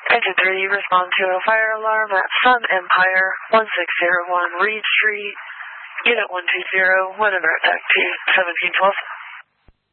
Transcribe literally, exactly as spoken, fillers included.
Engine three, respond to a fire alarm at Sun Empire, one six zero one Reed Street, Unit one two zero, weather attack to seventeen twelve.